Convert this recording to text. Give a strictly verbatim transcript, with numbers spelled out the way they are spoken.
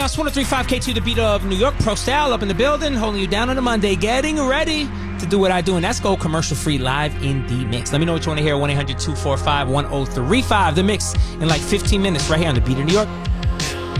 That's one oh three point five K two, the beat of New York. Pro Style up in the building, holding you down on a Monday, getting ready to do what I do, and that's go commercial free live in the mix. Let me know what you want to hear. one eight hundred two four five one oh three five. The mix in like fifteen minutes right here on the beat of New York.